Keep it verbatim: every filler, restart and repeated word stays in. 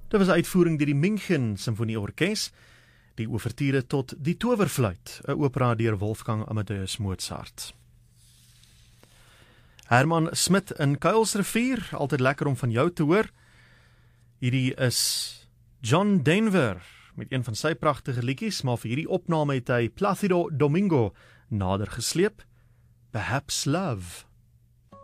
Dit was 'n uitvoering deur die München Simfonieorkes, die ouverture tot Die Towerfluit, 'n opera deur Wolfgang Amadeus Mozart. Herman Smit in Kuilsrivier, altyd lekker om van jou te hoor. Hierdie is John Denver met een van sy pragtige liedjies, maar vir hierdie opname het hy Plácido Domingo nader gesleep. Perhaps Love.